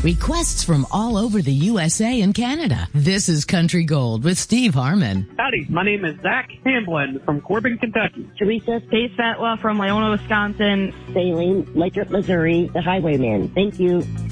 Requests from all over the USA and Canada. This is Country Gold with Steve Harmon. Howdy, my name is Zach Hamblin from Corbin, Kentucky. Teresa Pace Fatwa from Iona, Wisconsin. Saline, Lathrop, Missouri, the Highwayman. Thank you.